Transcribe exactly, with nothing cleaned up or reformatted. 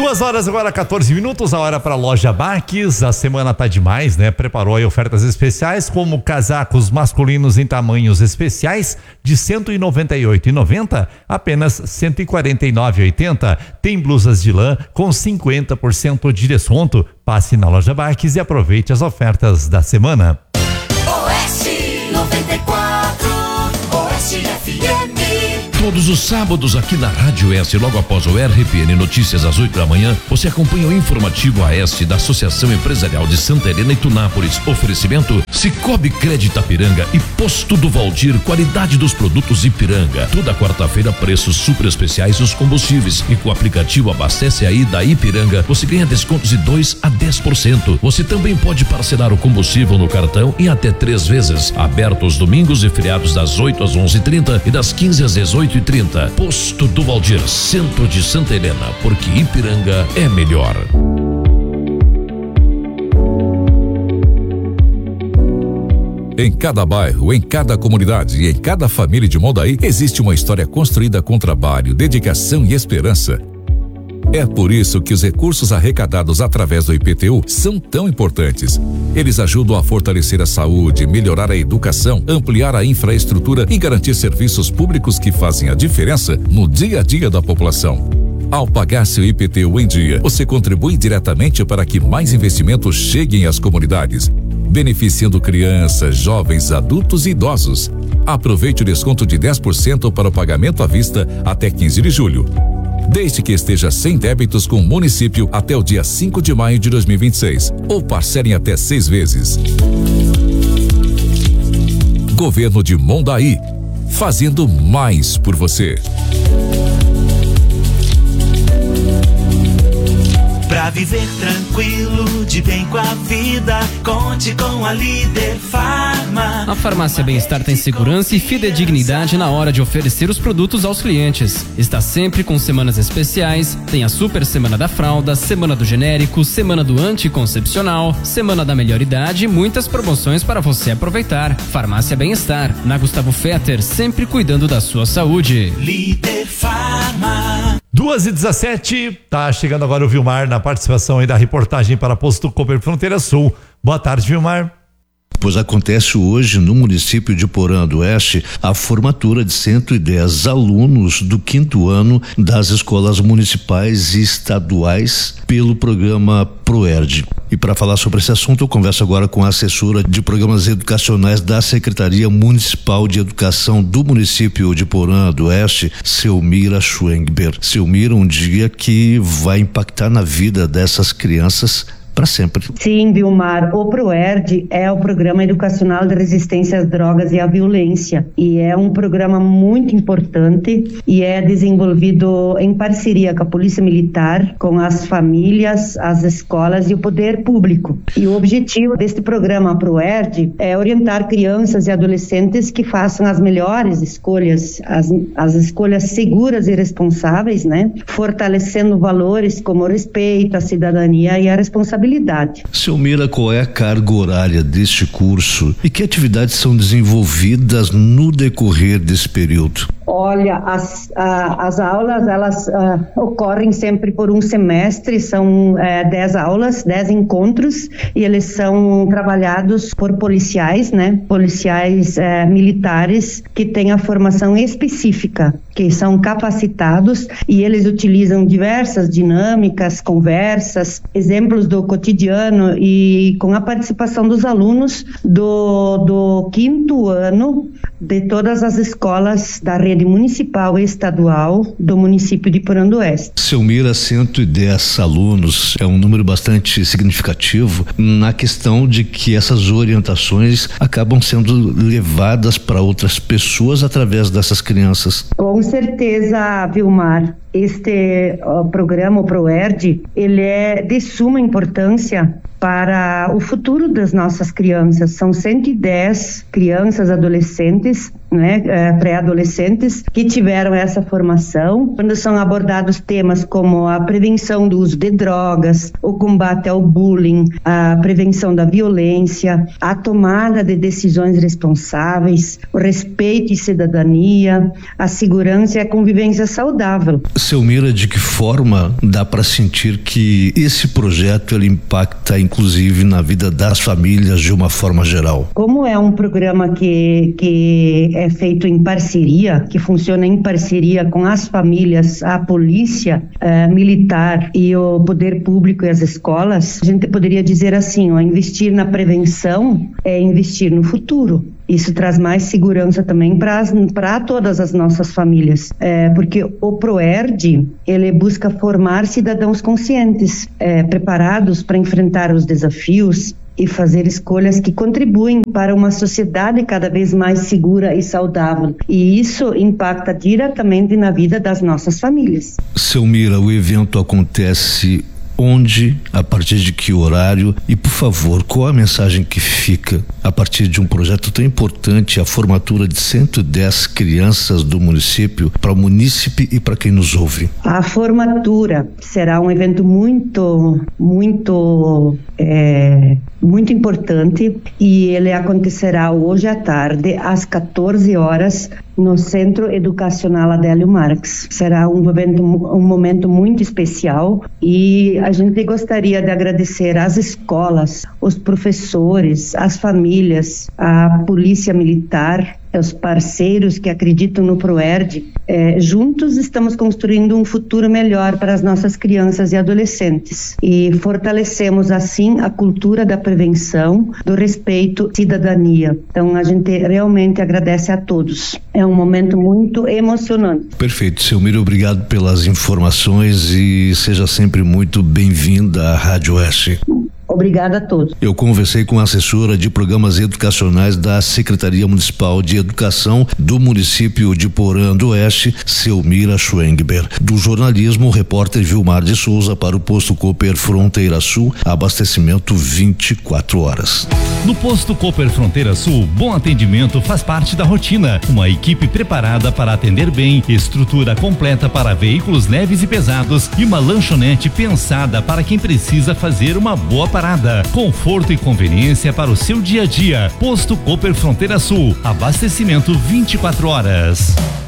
Duas horas agora, quatorze minutos, a hora para a loja Baques. A semana tá demais, né? Preparou aí ofertas especiais, como casacos masculinos em tamanhos especiais de cento e noventa e oito reais e noventa centavos, apenas cento e quarenta e nove reais e oitenta centavos. Tem blusas de lã com cinquenta por cento de desconto. Passe na loja Baques e aproveite as ofertas da semana. Oeste noventa e quatro, Oeste F M. Todos os sábados aqui na Rádio S, logo após o R P N Notícias às oito da manhã, você acompanha o informativo A S da Associação Empresarial de Santa Helena e Tunápolis. Oferecimento Cicobi Crédito Ipiranga e Posto do Valdir, qualidade dos produtos Ipiranga. Toda quarta-feira, preços super especiais nos combustíveis. E com o aplicativo Abastece Aí da Ipiranga, você ganha descontos de dois a dez por cento. Você também pode parcelar o combustível no cartão em até três vezes. Aberto os domingos e feriados das oito às onze e trinta e das quinze às dezoito e trinta. Posto do Valdir, centro de Santa Helena, porque Ipiranga é melhor. Em cada bairro, em cada comunidade e em cada família de Mondaí existe uma história construída com trabalho, dedicação e esperança. É por isso que os recursos arrecadados através do I P T U são tão importantes. Eles ajudam a fortalecer a saúde, melhorar a educação, ampliar a infraestrutura e garantir serviços públicos que fazem a diferença no dia a dia da população. Ao pagar seu I P T U em dia, você contribui diretamente para que mais investimentos cheguem às comunidades, beneficiando crianças, jovens, adultos e idosos. Aproveite o desconto de dez por cento para o pagamento à vista até quinze de julho. Desde que esteja sem débitos com o município até o dia cinco de maio de dois mil e vinte e seis, ou parcelem até seis vezes. Governo de Mondaí, fazendo mais por você. Pra viver tranquilo, de bem com a vida, conte com a Líder Farma. A Farmácia Bem-Estar tem segurança e fidedignidade na hora de oferecer os produtos aos clientes. Está sempre com semanas especiais, tem a Super Semana da Fralda, Semana do Genérico, Semana do Anticoncepcional, Semana da Melhor Idade e muitas promoções para você aproveitar. Farmácia Bem-Estar, na Gustavo Fetter, sempre cuidando da sua saúde. Líder Farma. duas e dezessete, tá chegando agora o Vilmar na participação aí da reportagem para Posto Cooper Fronteira Sul. Boa tarde, Vilmar. Pois acontece hoje no município de Porã do Oeste a formatura de cento e dez alunos do quinto ano das escolas municipais e estaduais pelo programa ProERD. E para falar sobre esse assunto eu converso agora com a assessora de programas educacionais da Secretaria Municipal de Educação do município de Porã do Oeste, Selmira Schwengber. Selmira, um dia que vai impactar na vida dessas crianças para sempre. Sim, Vilmar, o ProERD é o Programa Educacional de Resistência às Drogas e à Violência e é um programa muito importante e é desenvolvido em parceria com a Polícia Militar, com as famílias, as escolas e o poder público. E o objetivo deste programa ProERD é orientar crianças e adolescentes que façam as melhores escolhas, as, as escolhas seguras e responsáveis, né? Fortalecendo valores como o respeito, a cidadania e a responsabilidade. Selmira, qual é a carga horária deste curso e que atividades são desenvolvidas no decorrer desse período? Olha, as, a, as aulas, elas uh, ocorrem sempre por um semestre, são uh, dez aulas, dez encontros, e eles são trabalhados por policiais, né? Policiais uh, militares que têm a formação específica, que são capacitados, e eles utilizam diversas dinâmicas, conversas, exemplos do cotidiano, e com a participação dos alunos do, do quinto ano de todas as escolas da rede municipal e estadual do município de Porã do Oeste. Selmira, cento e dez alunos é um número bastante significativo na questão de que essas orientações acabam sendo levadas para outras pessoas através dessas crianças. Com certeza, Vilmar. Este uh, programa, o ProERD, ele é de suma importância para o futuro das nossas crianças. São cento e dez crianças, adolescentes, né, é, pré-adolescentes, que tiveram essa formação, quando são abordados temas como a prevenção do uso de drogas, o combate ao bullying, a prevenção da violência, a tomada de decisões responsáveis, o respeito e cidadania, a segurança e a convivência saudável. Selmira, de que forma dá para sentir que esse projeto ele impacta inclusive na vida das famílias de uma forma geral? Como é um programa que, que é feito em parceria, que funciona em parceria com as famílias, a polícia eh, militar e o poder público e as escolas, a gente poderia dizer assim, ó, investir na prevenção é investir no futuro. Isso traz mais segurança também para todas as nossas famílias, é, porque o ProERD, ele busca formar cidadãos conscientes, é, preparados para enfrentar os desafios e fazer escolhas que contribuem para uma sociedade cada vez mais segura e saudável. E isso impacta diretamente na vida das nossas famílias. Selmira, o evento acontece onde, a partir de que horário e, por favor, qual a mensagem que fica a partir de um projeto tão importante, a formatura de cento e dez crianças do município, para o munícipe e para quem nos ouve? A formatura será um evento muito, muito, é, muito importante e ele acontecerá hoje à tarde às quatorze horas no Centro Educacional Adélio Marques. Será um evento, um momento muito especial e a gente gostaria de agradecer às escolas, os professores, as famílias, a Polícia Militar, os parceiros que acreditam no ProERD. É, juntos estamos construindo um futuro melhor para as nossas crianças e adolescentes e fortalecemos assim a cultura da prevenção, do respeito, cidadania. Então a gente realmente agradece a todos. É um momento muito emocionante. Perfeito, Selmira, obrigado pelas informações e seja sempre muito bem-vinda à Rádio Oeste. Obrigada a todos. Eu conversei com a assessora de programas educacionais da Secretaria Municipal de Educação do município de Porã do Oeste, Selmira Schwengber. Do jornalismo, o repórter Vilmar de Souza para o Posto Cooper Fronteira Sul, abastecimento vinte e quatro horas. No Posto Cooper Fronteira Sul, bom atendimento faz parte da rotina. Uma equipe preparada para atender bem, estrutura completa para veículos leves e pesados e uma lanchonete pensada para quem precisa fazer uma boa parada. Conforto e conveniência para o seu dia a dia. Posto Cooper Fronteira Sul, abastecimento vinte e quatro horas.